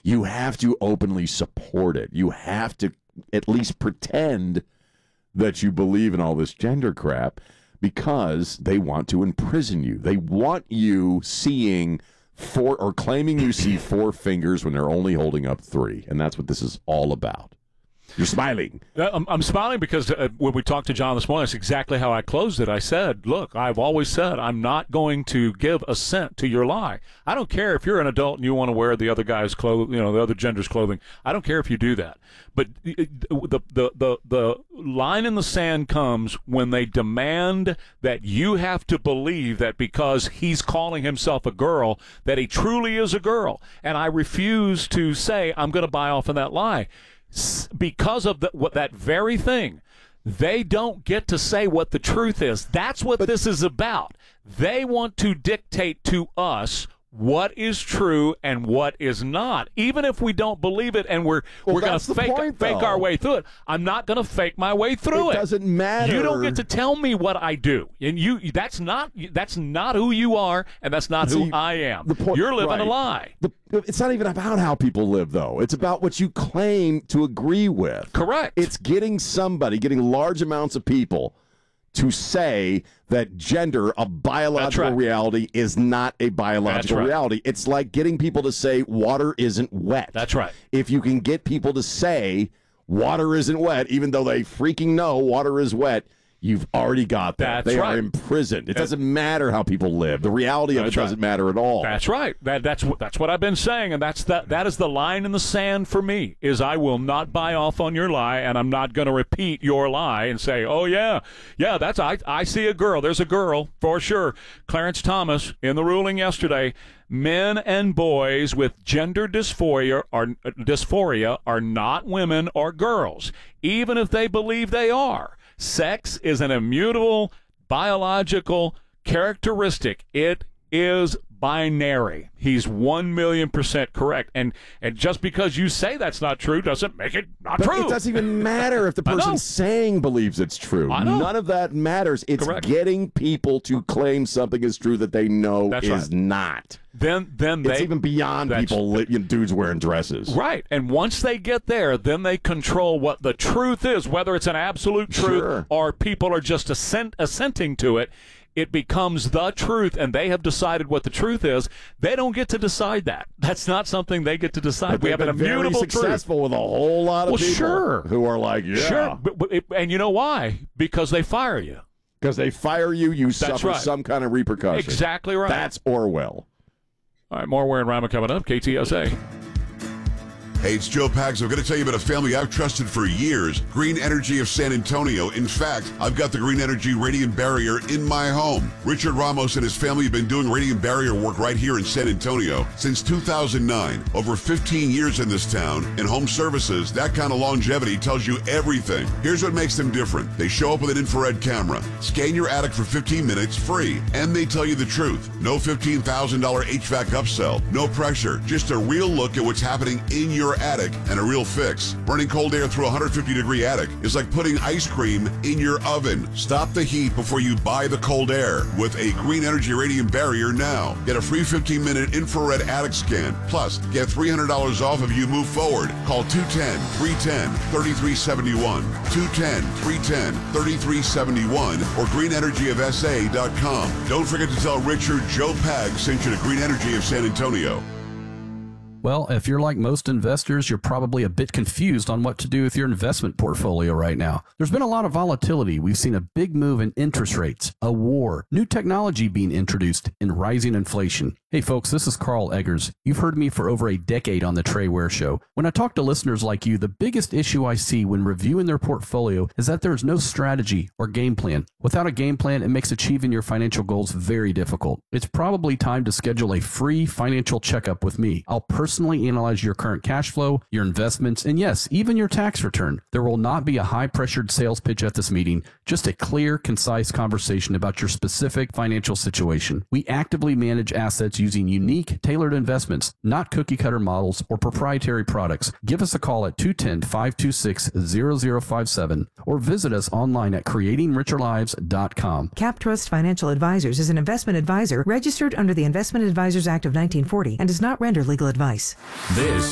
you have to openly support it. You have to at least pretend that you believe in all this gender crap because they want to imprison you. They want you seeing four or claiming you see four fingers when they're only holding up three. And that's what this is all about. You're smiling. I'm smiling because when we talked to John this morning, that's exactly how I closed it. I said, look, I've always said I'm not going to give assent to your lie. I don't care if you're an adult and you want to wear the other guy's clothes, the other gender's clothing. I don't care if you do that. But the line in the sand comes when they demand that you have to believe that because he's calling himself a girl, that he truly is a girl. And I refuse to say I'm going to buy off of that lie. Because of that very thing, they don't get to say what the truth is. That's what this is about. They want to dictate to us what is true and what is not, even if we don't believe it and we're going to fake our way through it. I'm not going to fake my way through it. It doesn't matter. You don't get to tell me what I do, and that's not who you are, and that's not who I am. You're living a lie. It's not even about how people live, though. It's about what you claim to agree with. Correct. It's getting large amounts of people to say that gender, a biological reality, is not a biological reality. It's like getting people to say water isn't wet. That's right. If you can get people to say water isn't wet, even though they freaking know water is wet, you've already got that. They are imprisoned. It doesn't matter how people live. The reality of it doesn't matter at all. That's right. That's what I've been saying, and that is the line in the sand for me, is I will not buy off on your lie, and I'm not going to repeat your lie and say, oh, yeah, I see a girl. There's a girl, for sure. Clarence Thomas, in the ruling yesterday, men and boys with gender dysphoria are not women or girls, even if they believe they are. Sex is an immutable biological characteristic. It is binary. He's 1,000,000% correct. And just because you say that's not true doesn't make it not true. It doesn't even matter if the person saying believes it's true. None of that matters. It's getting people to claim something is true that they know is not. Then it's even beyond people, dudes wearing dresses. Right. And once they get there, then they control what the truth is, whether it's an absolute truth or people are just assenting to it. It becomes the truth, and they have decided what the truth is. They don't get to decide that. That's not something they get to decide. But we have an immutable truth. Successful with a whole lot of people who are like, Sure. And you know why? Because they fire you. Because they fire you, you suffer some kind of repercussion. Exactly right. That's Orwell. All right, more Ware and Rima coming up. KTSA. Hey, it's Joe Pags. I'm going to tell you about a family I've trusted for years, Green Energy of San Antonio. In fact, I've got the Green Energy Radiant Barrier in my home. Richard Ramos and his family have been doing radiant barrier work right here in San Antonio since 2009. Over 15 years in this town. In home services, that kind of longevity tells you everything. Here's what makes them different. They show up with an infrared camera, scan your attic for 15 minutes free, and they tell you the truth. No $15,000 HVAC upsell, no pressure, just a real look at what's happening in your attic and a real fix. Running cold air through a 150-degree attic is like putting ice cream in your oven. Stop the heat before you buy the cold air with a Green Energy Radiant Barrier now. Get a free 15-minute infrared attic scan. Plus, get $300 off if you move forward. Call 210-310-3371, 210-310-3371, or greenenergyofsa.com. Don't forget to tell Richard Joe Pags sent you to Green Energy of San Antonio. Well, if you're like most investors, you're probably a bit confused on what to do with your investment portfolio right now. There's been a lot of volatility. We've seen a big move in interest rates, a war, new technology being introduced, and rising inflation. Hey folks, this is Carl Eggers. You've heard me for over a decade on the Trey Ware Show. When I talk to listeners like you, the biggest issue I see when reviewing their portfolio is that there's no strategy or game plan. Without a game plan, it makes achieving your financial goals very difficult. It's probably time to schedule a free financial checkup with me. I'll personally analyze your current cash flow, your investments, and yes, even your tax return. There will not be a high-pressured sales pitch at this meeting, just a clear, concise conversation about your specific financial situation. We actively manage assets using unique, tailored investments, not cookie-cutter models or proprietary products. Give us a call at 210-526-0057 or visit us online at creatingricherlives.com. CapTrust Financial Advisors is an investment advisor registered under the Investment Advisors Act of 1940 and does not render legal advice. This